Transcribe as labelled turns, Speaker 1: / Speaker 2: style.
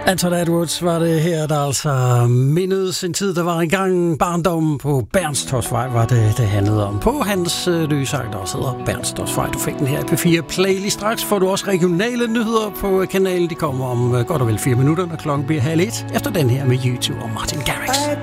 Speaker 1: Anton Edwards var det her, der altså mindedes en tid, der var engang barndom på Bernstorffsvej, var det handlede om. På hans nye sang, der også hedder Bernstorffsvej. Du fik den her i P4 Play. Lige straks får du også regionale nyheder på kanalen. De kommer om godt og vel 4 minutter, når klokken bliver 12:30. Efter den her med YouTube og Martin Garrix.